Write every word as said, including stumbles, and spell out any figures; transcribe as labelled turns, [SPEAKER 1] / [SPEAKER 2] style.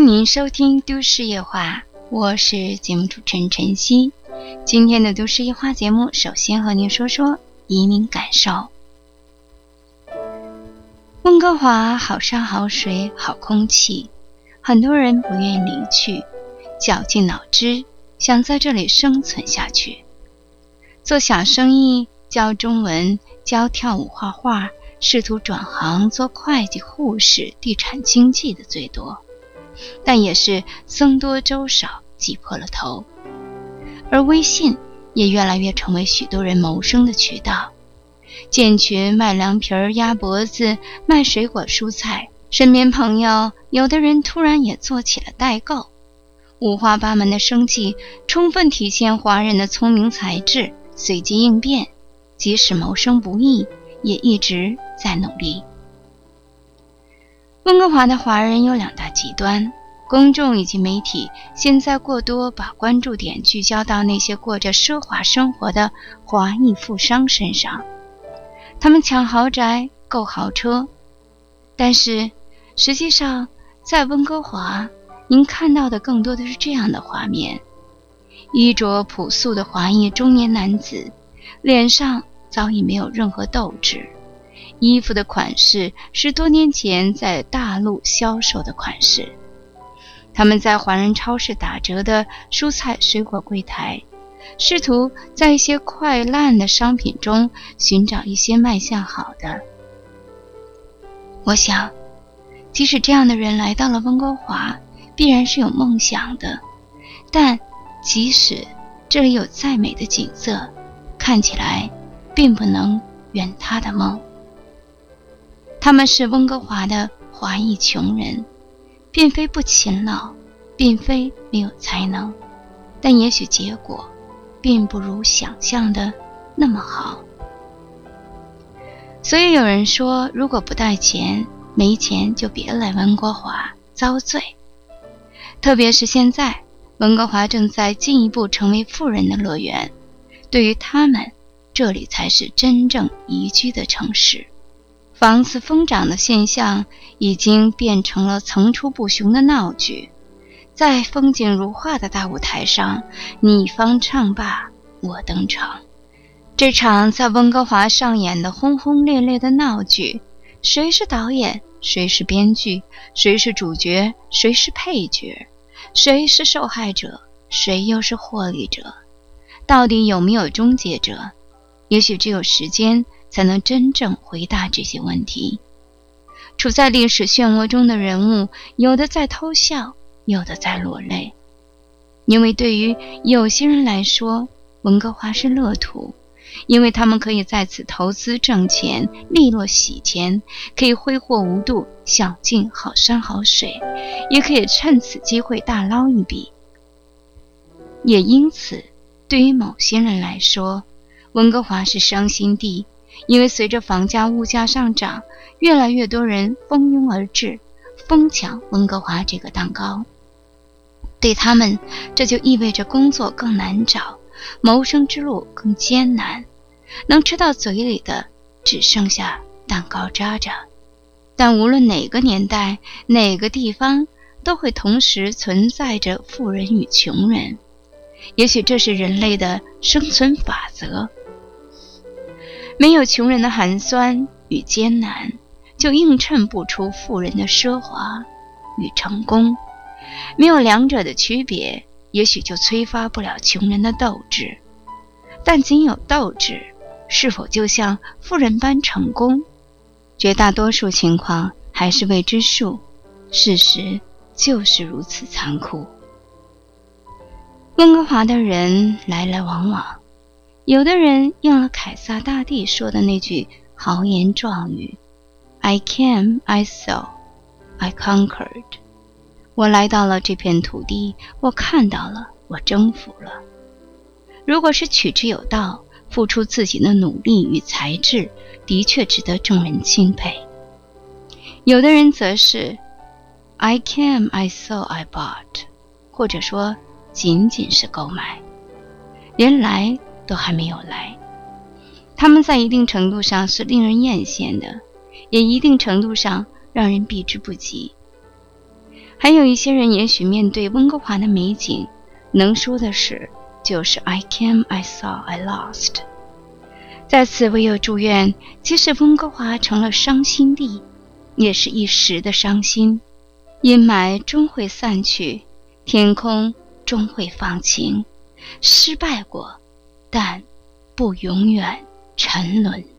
[SPEAKER 1] 迎您收听都市夜话，我是节目主持人晨曦。今天的都市夜话节目，首先和您说说移民感受。温哥华好山好水好空气，很多人不愿意离去，绞尽脑汁想在这里生存下去。做小生意，教中文，教跳舞画画，试图转行做会计、护士、地产经纪的最多，但也是僧多粥少，挤破了头。而微信也越来越成为许多人谋生的渠道，建群卖凉皮儿、鸭脖子，卖水果蔬菜，身边朋友有的人突然也做起了代购。五花八门的生计充分体现华人的聪明才智，随机应变，即使谋生不易，也一直在努力。温哥华的华人有两大极端，公众以及媒体现在过多把关注点聚焦到那些过着奢华生活的华裔富商身上，他们抢豪宅、购豪车，但是实际上在温哥华，您看到的更多的是这样的画面：衣着朴素的华裔中年男子，脸上早已没有任何斗志，衣服的款式是多年前在大陆销售的款式。他们在华人超市打折的蔬菜水果柜台，试图在一些快烂的商品中寻找一些卖相好的。我想，即使这样的人来到了温哥华，必然是有梦想的，但即使这里有再美的景色，看起来并不能圆他的梦。他们是温哥华的华裔穷人，并非不勤劳，并非没有才能，但也许结果并不如想象的那么好。所以有人说，如果不带钱，没钱就别来温哥华遭罪。特别是现在，温哥华正在进一步成为富人的乐园，对于他们，这里才是真正宜居的城市。房子疯涨的现象已经变成了层出不穷的闹剧，在风景如画的大舞台上，你方唱罢我登场。这场在温哥华上演的轰轰烈烈的闹剧，谁是导演，谁是编剧，谁是主角，谁是配角，谁是受害者，谁又是获利者，到底有没有终结者？也许只有时间才能真正回答这些问题。处在历史漩涡中的人物，有的在偷笑，有的在落泪。因为对于有些人来说，温哥华是乐土，因为他们可以在此投资挣钱，利落洗钱，可以挥霍无度，享尽好山好水，也可以趁此机会大捞一笔。也因此，对于某些人来说，温哥华是伤心地，因为随着房价物价上涨，越来越多人蜂拥而至，疯抢温哥华这个蛋糕。对他们，这就意味着工作更难找，谋生之路更艰难，能吃到嘴里的只剩下蛋糕渣渣。但无论哪个年代，哪个地方，都会同时存在着富人与穷人。也许这是人类的生存法则。没有穷人的寒酸与艰难，就映衬不出富人的奢华与成功。没有两者的区别，也许就催发不了穷人的斗志。但仅有斗志，是否就像富人般成功？绝大多数情况还是未知数，事实就是如此残酷。温哥华的人来来往往，有的人应了凯撒大帝说的那句豪言壮语 I came, I saw, I conquered。 我来到了这片土地，我看到了，我征服了。如果是取之有道，付出自己的努力与才智，的确值得众人钦佩。有的人则是 I came, I saw, I bought， 或者说仅仅是购买，连来都还没有来。他们在一定程度上是令人艳羡的，也一定程度上让人避之不及。 还有一些人也许面对温哥华的美景，能说的是就是 I came, I saw, I lost。 在此唯有祝愿，即使温哥华成了伤心地，也是一时的伤心，阴霾终会散去，天空终会放晴，失败过，但不永远沉沦。